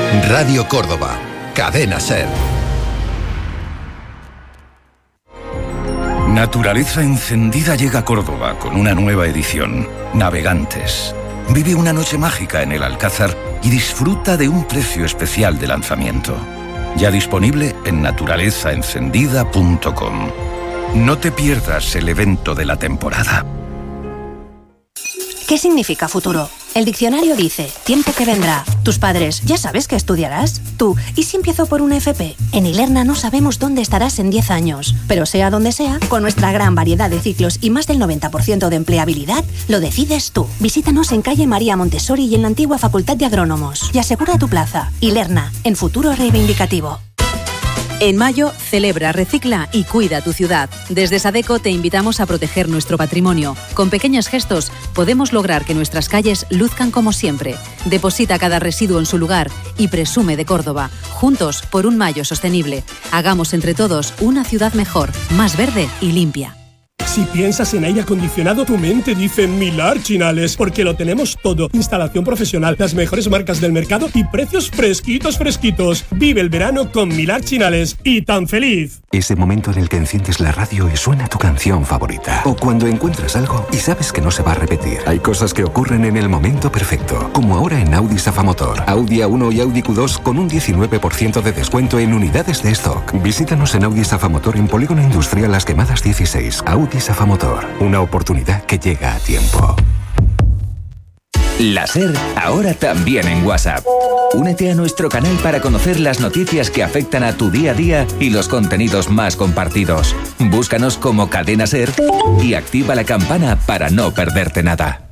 Radio Córdoba, Cadena SER. Naturaleza Encendida llega a Córdoba con una nueva edición, Navegantes. Vive una noche mágica en el Alcázar y disfruta de un precio especial de lanzamiento. Ya disponible en naturalezaencendida.com. No te pierdas el evento de la temporada. ¿Qué significa futuro? El diccionario dice, tiempo que vendrá. Tus padres, ¿ya sabes qué estudiarás? Tú, ¿y si empiezo por una FP? En Ilerna no sabemos dónde estarás en 10 años. Pero sea donde sea, con nuestra gran variedad de ciclos y más del 90% de empleabilidad, lo decides tú. Visítanos en calle María Montessori y en la antigua Facultad de Agrónomos. Y asegura tu plaza. Ilerna, en futuro reivindicativo. En mayo, celebra, recicla y cuida tu ciudad. Desde Sadeco te invitamos a proteger nuestro patrimonio. Con pequeños gestos podemos lograr que nuestras calles luzcan como siempre. Deposita cada residuo en su lugar y presume de Córdoba. Juntos por un mayo sostenible. Hagamos entre todos una ciudad mejor, más verde y limpia. Si piensas en aire acondicionado, tu mente dice Millar Chinales, porque lo tenemos todo. Instalación profesional, las mejores marcas del mercado y precios fresquitos. Vive el verano con Millar Chinales y tan feliz. Ese momento en el que enciendes la radio y suena tu canción favorita. O cuando encuentras algo y sabes que no se va a repetir. Hay cosas que ocurren en el momento perfecto, como ahora en Audi Safamotor. Audi A1 y Audi Q2 con un 19% de descuento en unidades de stock. Visítanos en Audi Safamotor en Polígono Industrial Las Quemadas 16. Audi Safamotor, una oportunidad que llega a tiempo. La SER, ahora también en WhatsApp. Únete a nuestro canal para conocer las noticias que afectan a tu día a día y los contenidos más compartidos. Búscanos como Cadena SER y activa la campana para no perderte nada.